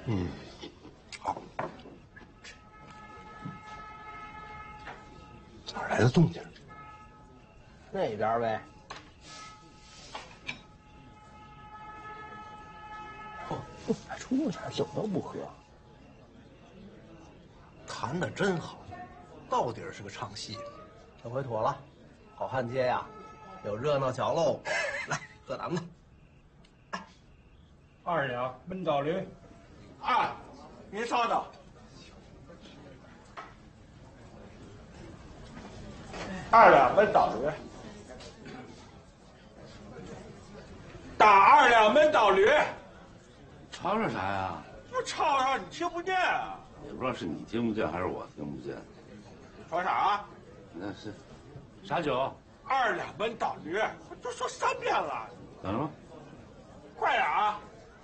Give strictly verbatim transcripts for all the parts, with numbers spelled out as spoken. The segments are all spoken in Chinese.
嗯，好。哪儿来的动静？ 那边呗。嚯，还出去酒都不喝。 弹得真好，到底是个唱戏。 这回妥了，好汉街呀，有热闹角喽。来，喝咱们的。 二两焖倒驴。 啊，您稍等。二两焖倒驴。打二两焖倒驴。 吵吵啥呀？ 不吵吵，你听不见啊？ 也不知道是你听不见还是我听不见。 说啥啊？ 那是啥酒？ 二两焖倒驴，我都说三遍了。 等着吧。 快点啊！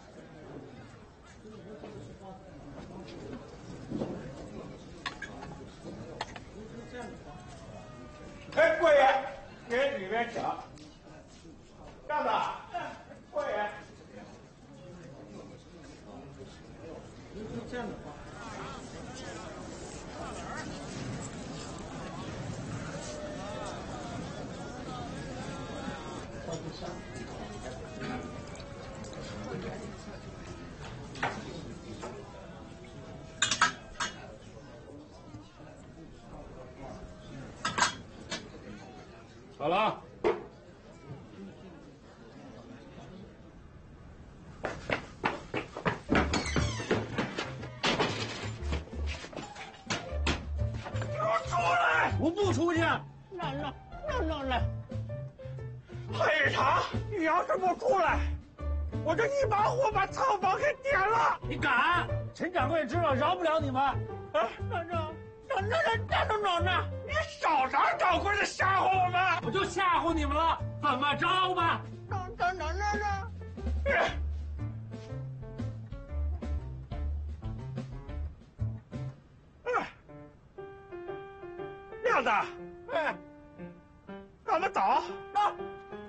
哎，过爷，您里面请。样子，过爷。这样的话。 好了啊。 我不出去， 让让让让来！ 黑茶，你要是不出来，我就一把火把仓房给点了！ 你敢？陈掌柜知道饶不了你们！啊，让让让让让让让让！ 你少拿掌柜的吓唬我们！ 我就吓唬你们了，怎么着吧？ 让让让让让！亮子，哎，咱们走。 啊！